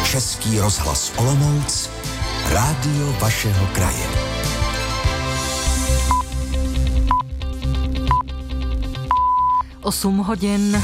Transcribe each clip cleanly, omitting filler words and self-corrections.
Český rozhlas Olomouc, rádio vašeho kraje. Osm hodin.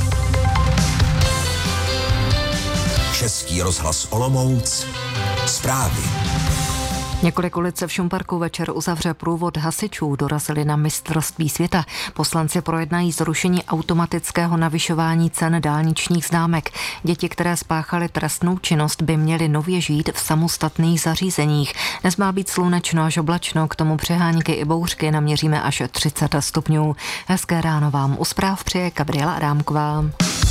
Český rozhlas Olomouc, zprávy. Několik ulic v Šumperku večer uzavře průvod hasičů, dorazili na mistrovství světa. Poslanci projednají zrušení automatického navyšování cen dálničních známek. Děti, které spáchaly trestnou činnost, by měly nově žít v samostatných zařízeních. Dnes má být slunečno až oblačno, k tomu přehánky i bouřky, naměříme až 30 stupňů. Hezké ráno vám u zpráv přeje Gabriela Adámková.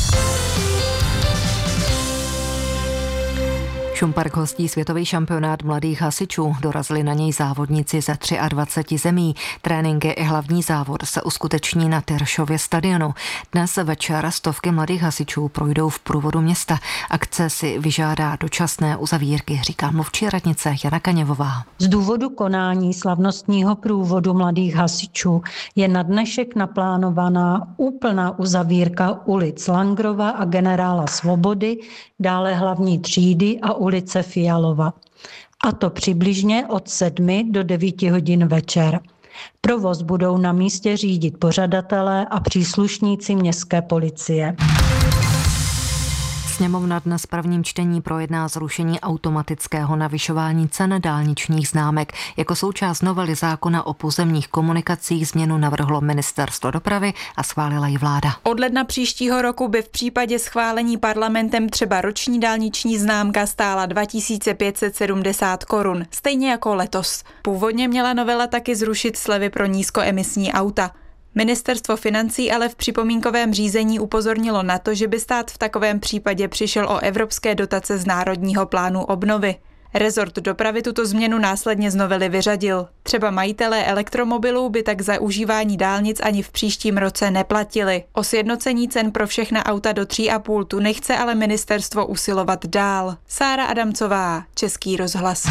Šumperk hostí světový šampionát mladých hasičů. Dorazili na něj závodníci ze 23 zemí. Tréninky i hlavní závod se uskuteční na Tyršově stadionu. Dnes večer stovky mladých hasičů projdou v průvodu města. Akce si vyžádá dočasné uzavírky, říká mluvčí radnice Jana Kaněvová. Z důvodu konání slavnostního průvodu mladých hasičů je na dnešek naplánovaná úplná uzavírka ulic Langrova a generála Svobody, dále hlavní třídy a ulice Fialova. A to přibližně od 7 do 9 hodin večer. Provoz budou na místě řídit pořadatelé a příslušníci městské policie. Sněmovna dnes v prvním čtení projedná zrušení automatického navyšování cen dálničních známek. Jako součást novely zákona o pozemních komunikacích změnu navrhlo Ministerstvo dopravy a schválila ji vláda. Od ledna příštího roku by v případě schválení parlamentem třeba roční dálniční známka stála 2570 korun, stejně jako letos. Původně měla novela taky zrušit slevy pro nízkoemisní auta. Ministerstvo financí ale v připomínkovém řízení upozornilo na to, že by stát v takovém případě přišel o evropské dotace z Národního plánu obnovy. Rezort dopravy tuto změnu následně z novely vyřadil. Třeba majitelé elektromobilů by tak za užívání dálnic ani v příštím roce neplatili. O sjednocení cen pro všechna auta do 3,5 tuny chce ale ministerstvo usilovat dál. Sára Adamcová, Český rozhlas.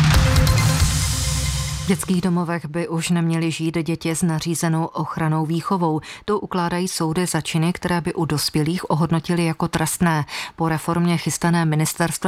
V dětských domovech by už neměly žít děti s nařízenou ochrannou výchovou. To ukládají soudy za činy, které by u dospělých ohodnotili jako trestné. Po reformě chystané ministerstvem